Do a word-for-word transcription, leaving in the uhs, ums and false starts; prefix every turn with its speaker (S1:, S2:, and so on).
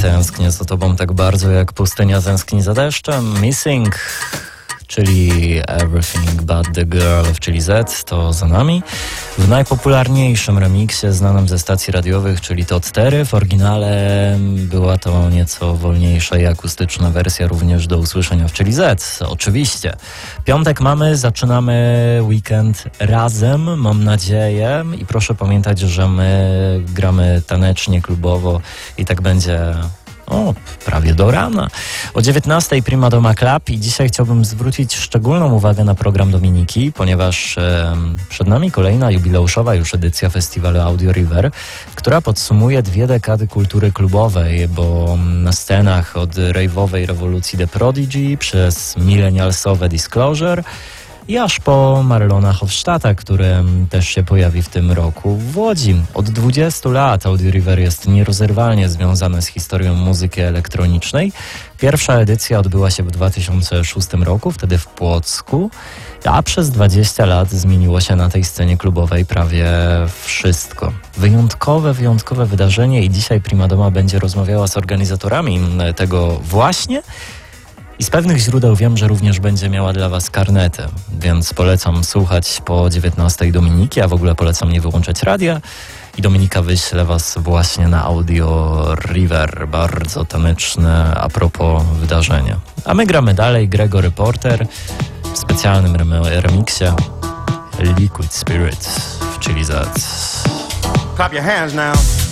S1: Tęsknię za tobą tak bardzo, jak pustynia tęskni za deszczem. Missing, czyli Everything But The Girl, czyli Z, to za nami. W najpopularniejszym remiksie znanym ze stacji radiowych, czyli T O cztery. W oryginale była to nieco wolniejsza i akustyczna wersja, również do usłyszenia w czyli Z, oczywiście. Piątek mamy, zaczynamy weekend razem, mam nadzieję. I proszę pamiętać, że my gramy tanecznie, klubowo i tak będzie... O, prawie do rana. O dziewiętnastej Prima Doma Club i dzisiaj chciałbym zwrócić szczególną uwagę na program Dominiki, ponieważ e, przed nami kolejna jubileuszowa już edycja festiwalu Audio River, która podsumuje dwie dekady kultury klubowej, bo na scenach od rave'owej rewolucji The Prodigy przez millennialsowe Disclosure i aż po Marlona Hofstadta, który też się pojawi w tym roku w Łodzi. Od dwudziestu lat Audio River jest nierozerwalnie związane z historią muzyki elektronicznej. Pierwsza edycja odbyła się w dwa tysiące szóstym roku, wtedy w Płocku, a przez dwadzieścia lat zmieniło się na tej scenie klubowej prawie wszystko. Wyjątkowe, wyjątkowe wydarzenie i dzisiaj Prima Doma będzie rozmawiała z organizatorami tego właśnie. I z pewnych źródeł wiem, że również będzie miała dla was karnety, więc polecam słuchać po dziewiętnastej Dominiki, a w ogóle polecam nie wyłączać radia i Dominika wyśle was właśnie na Audio River, bardzo taneczne a propos wydarzenia. A my gramy dalej, Gregory Porter w specjalnym rem- remiksie Liquid Spirit w czyli Z.
S2: Clap your hands now.